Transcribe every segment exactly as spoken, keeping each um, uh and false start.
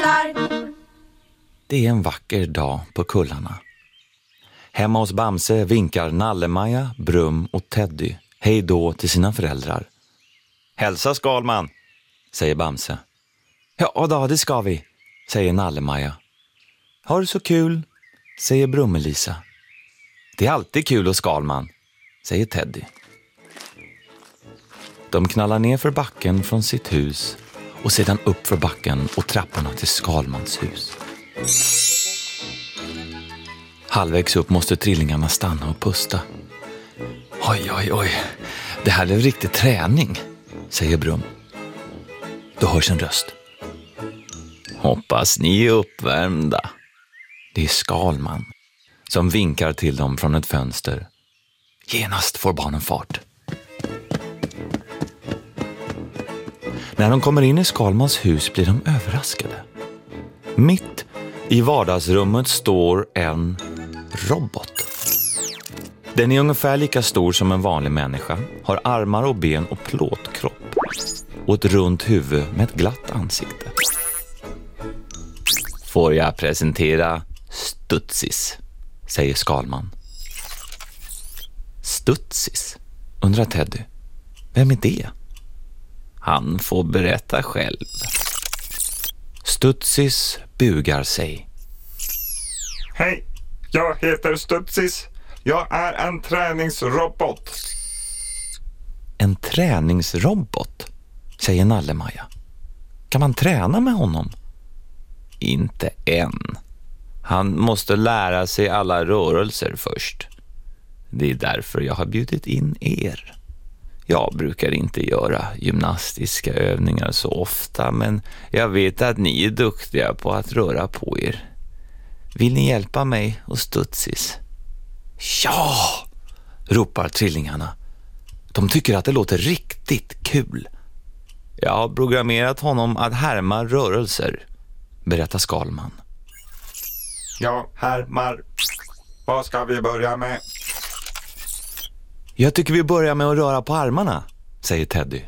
hästar. Det är en vacker dag på kullarna. Hemma hos Bamse vinkar Nalle-Maja, Brum och Teddy hej då till sina föräldrar. Hälsa Skalman, säger Bamse. Ja då, det ska vi, säger Nalle-Maja. Har du så kul, säger Brummelisa. Det är alltid kul hos Skalman, säger Teddy. De knallar ner för backen från sitt hus och sedan upp för backen och trapporna till Skalmans hus. Halvvägs upp måste trillingarna stanna och pusta. Oj, oj, oj. Det här är riktig träning, säger Brum. Då hörs en röst. Hoppas ni är uppvärmda. Det är Skalman som vinkar till dem från ett fönster. Genast får barnen fart. När de kommer in i Skalmans hus blir de överraskade. Mitt i vardagsrummet står en robot. Den är ungefär lika stor som en vanlig människa, har armar och ben och plåtkropp och ett runt huvud med ett glatt ansikte. Får jag presentera Stutsis, säger Skalman. Stutsis, undrar Teddy. Vem är det? Han får berätta själv. Stutsis bugar sig. Hej, jag heter Stutsis. Jag är en träningsrobot. En träningsrobot, säger Nalle-Maja. Kan man träna med honom? Inte än. Han måste lära sig alla rörelser först. Det är därför jag har bjudit in er. Jag brukar inte göra gymnastiska övningar så ofta, men jag vet att ni är duktiga på att röra på er. Vill ni hjälpa mig och Stutsis? Ja, ropar trillingarna. De tycker att det låter riktigt kul. Jag har programmerat honom att härma rörelser, berättar Skalman. Jag härmar. Vad ska vi börja med? Jag tycker vi börjar med att röra på armarna, säger Teddy.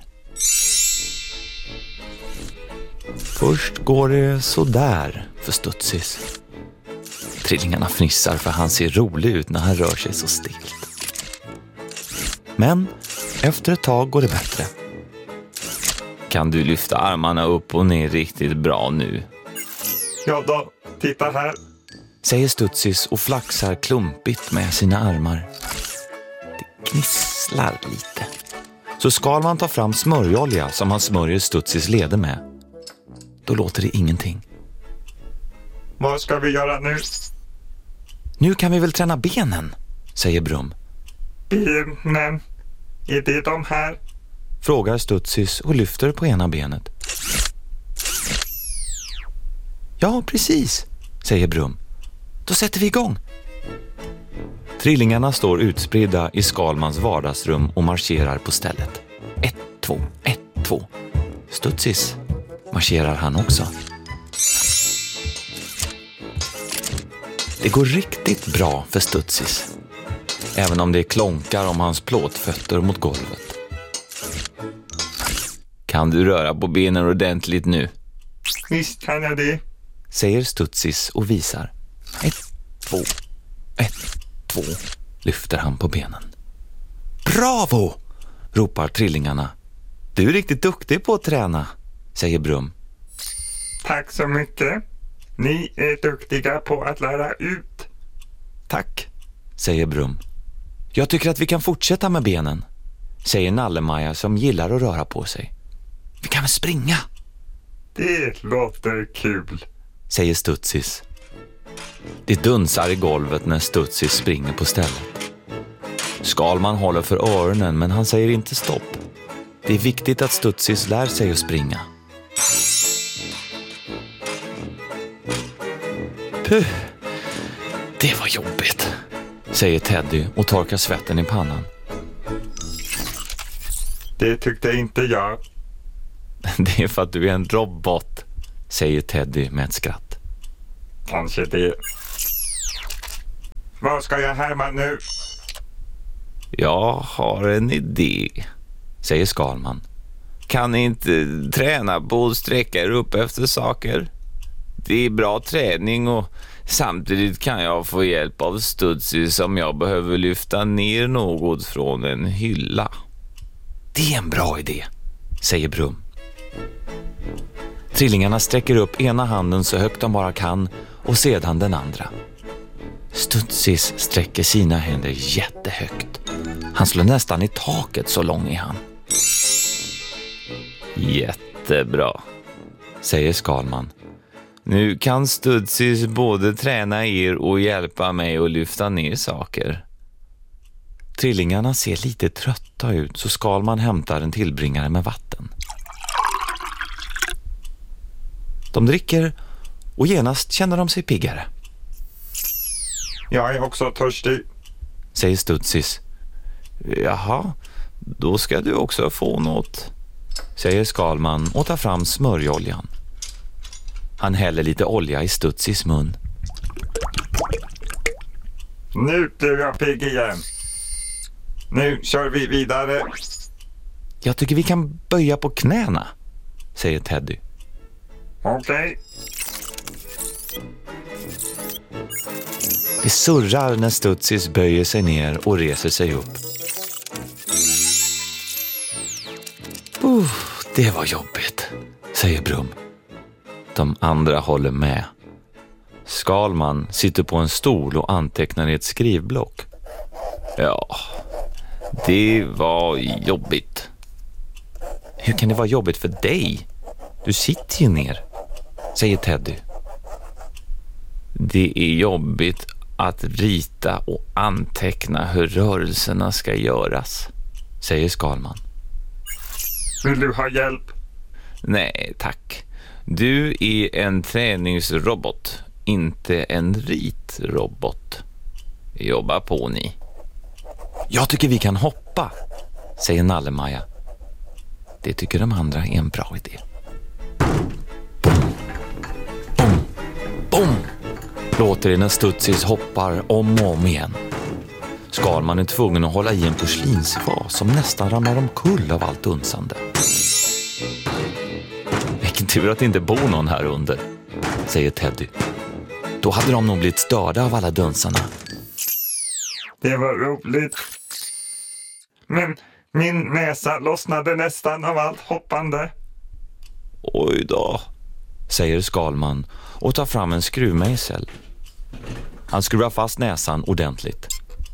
Först går det så där för Stutsis. Trillingarna fnissar för han ser rolig ut när han rör sig så stilt. Men efter ett tag går det bättre. Kan du lyfta armarna upp och ner riktigt bra nu? Ja då, titta här. Säger Stutsis och flaxar klumpigt med sina armar. Det knisslar lite. Så Skalman tar fram smörjolja som han smörjer Stutsis leder med. Då låter det ingenting. Vad ska vi göra nu? Nu kan vi väl träna benen, säger Brum. Benen? Är det de här? Frågar Stutsis och lyfter på ena benet. Ja, precis, säger Brum. Då sätter vi igång. Trillingarna står utspridda i Skalmans vardagsrum och marscherar på stället. Ett, två, ett, två. Stutsis marscherar han också. Det går riktigt bra för Stutsis, även om det klonkar om hans plåtfötter mot golvet. Kan du röra på benen ordentligt nu? Visst kan jag det, säger Stutsis och visar. Ett, två, ett, två, lyfter han på benen. Bravo, ropar trillingarna. Du är riktigt duktig på att träna, säger Brum. Tack så mycket. Ni är duktiga på att lära ut. Tack, säger Brum. Jag tycker att vi kan fortsätta med benen, säger Nalle-Maja som gillar att röra på sig. Vi kan väl springa? Det låter kul, säger Stutsis. Det dunsar i golvet när Stutsis springer på stället. Skalman håller för öronen, men han säger inte stopp. Det är viktigt att Stutsis lär sig att springa. Puh, det var jobbigt, säger Teddy och torkar svetten i pannan. Det tyckte inte jag. Det är för att du är en robot, säger Teddy med ett skratt. Kanske det. Vad ska jag härma nu? Jag har en idé, säger Skalman. Kan ni inte träna på att sträcka er upp efter saker? Det är bra träning och samtidigt kan jag få hjälp av Studsis om jag behöver lyfta ner något från en hylla. Det är en bra idé, säger Brum. Trillingarna sträcker upp ena handen så högt de bara kan och sedan den andra. Studsis sträcker sina händer jättehögt. Han slår nästan i taket, så lång är han. Jättebra, säger Skalman. Nu kan Studsis både träna er och hjälpa mig att lyfta ner saker. Trillingarna ser lite trötta ut så Skalman hämtar en tillbringare med vatten. De dricker och genast känner de sig piggare. Jag är också törstig, säger Studsis. Jaha, då ska du också få något, säger Skalman och tar fram smörjoljan. Han häller lite olja i Studsis mun. Nu blir jag pigg igen. Nu kör vi vidare. Jag tycker vi kan böja på knäna, säger Teddy. Okej. Okay. Det surrar när Studsis böjer sig ner och reser sig upp. Uh, det var jobbigt, säger Brum. De andra håller med. Skalman sitter på en stol och antecknar i ett skrivblock. Ja, det var jobbigt. Hur kan det vara jobbigt för dig? Du sitter ju ner, säger Teddy. Det är jobbigt att rita och anteckna hur rörelserna ska göras, säger Skalman. Vill du ha hjälp? Nej, tack. Du är en träningsrobot, inte en ritrobot. Jobba på ni. Jag tycker vi kan hoppa, säger Nalle-Maja. Det tycker de andra är en bra idé. Boom, boom, boom, låter det när Studsis hoppar om och om igen. Skalman är tvungen att hålla i en porslinsvas som nästan ramlar omkull av allt unsande. Vilken tur att det inte bor någon här under, säger Teddy. Då hade de nog blivit störda av alla dunsarna. Det var roligt. Men min näsa lossnade nästan av allt hoppande. Oj då, säger Skalman och tar fram en skruvmejsel. Han skruvar fast näsan ordentligt.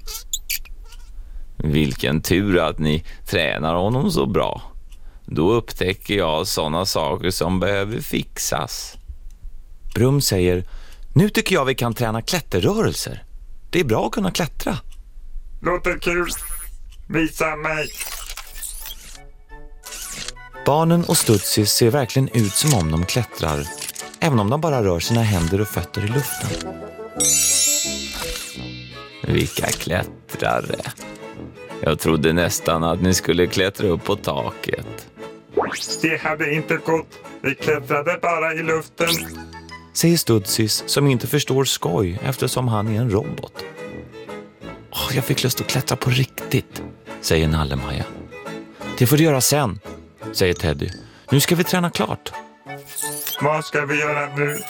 Vilken tur att ni tränar honom så bra. Då upptäcker jag sådana saker som behöver fixas. Brum säger, nu tycker jag vi kan träna klätterrörelser. Det är bra att kunna klättra. Låter kul. Visa mig. Barnen och Studsis ser verkligen ut som om de klättrar, även om de bara rör sina händer och fötter i luften. Vilka klättrare. Jag trodde nästan att ni skulle klättra upp på taket. Det hade inte gått. Vi klättrade bara i luften, säger Studsis som inte förstår skoj eftersom han är en robot. Åh, jag fick lust att klättra på riktigt, säger Nalle-Maja. Det får du göra sen, säger Teddy. Nu ska vi träna klart. Vad ska vi göra nu?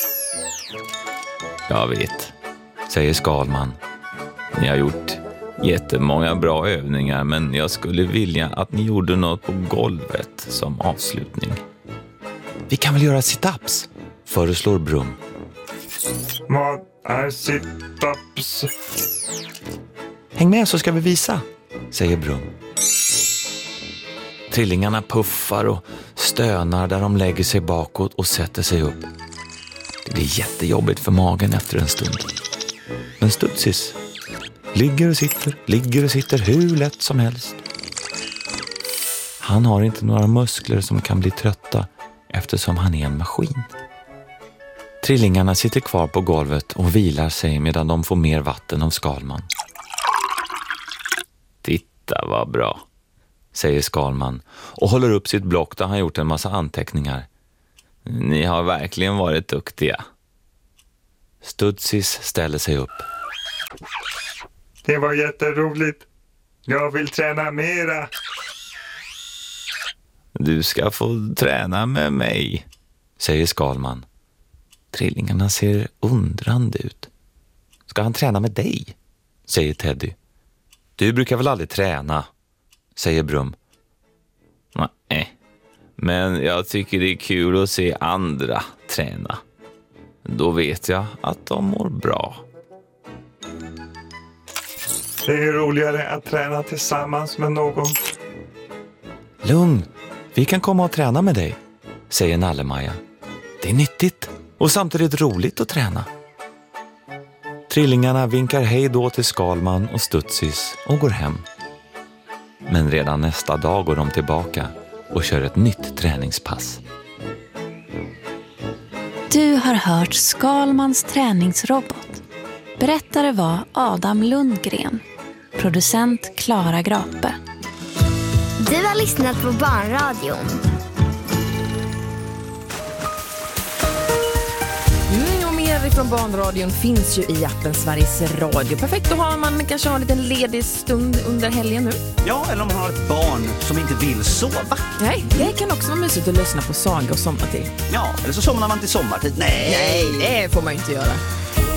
Jag vet, säger Skalman. Ni har gjort jättemånga bra övningar, men jag skulle vilja att ni gjorde något på golvet som avslutning. Vi kan väl göra sit-ups, föreslår Brum. Vad är sit-ups? Häng med så ska vi visa, säger Brum. Trillingarna puffar och stönar där de lägger sig bakåt och sätter sig upp. Det blir jättejobbigt för magen efter en stund. Men Studsis ligger och sitter, ligger och sitter hur lätt som helst. Han har inte några muskler som kan bli trötta eftersom han är en maskin. Trillingarna sitter kvar på golvet och vilar sig medan de får mer vatten av Skalman. Titta vad bra, säger Skalman och håller upp sitt block där han gjort en massa anteckningar. Ni har verkligen varit duktiga. Studsis ställer sig upp. Det var jätteroligt. Jag vill träna mera. Du ska få träna med mig, säger Skalman. Trillingarna ser undrande ut. Ska han träna med dig? Säger Teddy. Du brukar väl aldrig träna? Säger Brum. Nej, men jag tycker det är kul att se andra träna. Då vet jag att de mår bra. Det är roligare att träna tillsammans med någon. Lugn, vi kan komma och träna med dig, säger Nalle-Maja. Det är nyttigt och samtidigt roligt att träna. Trillingarna vinkar hej då till Skalman och Stutsis och går hem. Men redan nästa dag går de tillbaka och kör ett nytt träningspass. Du har hört Skalmans träningsrobot. Berättare var Adam Lundgren. Producent Klara Grape. Du har lyssnat på Barnradion. Mm, och mer från Barnradion finns ju i appen Sveriges Radio. Perfekt, då har man kanske har en liten ledig stund under helgen nu. Ja, eller om man har ett barn som inte vill sova. Nej, det kan också vara mysigt att lyssna på saga och sommartid. Ja, eller så somnar man till sommartid. Nej, Nej, det får man ju inte göra.